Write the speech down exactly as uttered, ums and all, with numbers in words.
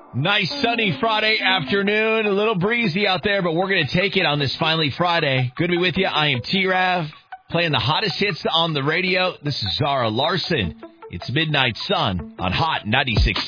Nice sunny Friday afternoon. A little breezy out there, but we're going to take it on this finally Friday. Good to be with you. I am T-Rav, playing the hottest hits on the radio. This is Zara Larson. It's Midnight Sun on Hot ninety-six point